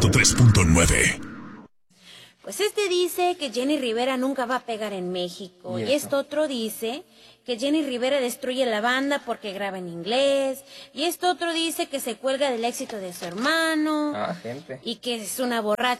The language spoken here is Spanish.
103.9. Pues este dice que Jenny Rivera nunca va a pegar en México. Y este otro dice que Jenny Rivera destruye la banda porque graba en inglés. Y este otro dice que se cuelga del éxito de su hermano. Gente. Y que es una borracha